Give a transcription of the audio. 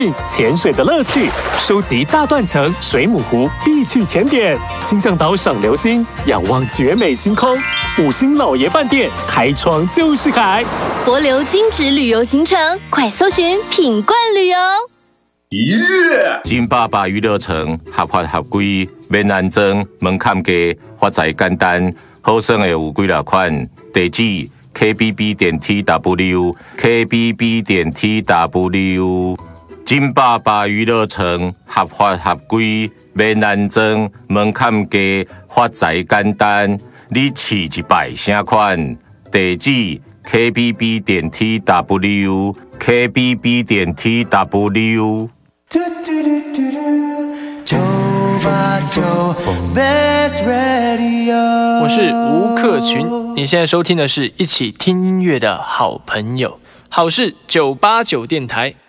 潜水的乐趣，收集大断层、水母湖必去潜点，星象岛赏流星，仰望绝美星空，五星老爷饭店，开窗就是海。 帛琉精致旅游行程，快搜寻品冠旅游。 金爸爸娱乐城合法合规，免安装，门槛低，发财简单，好耍的有几多款，地址 KBB.TW KBB.TW。金爸爸娱乐城合法合规，免安装，门槛低，发财简单。你试一摆啥款？地址 KBB.TW KBB.TW。 我是吴克群，你现在收听的是一起听音乐的好朋友，好事989电台。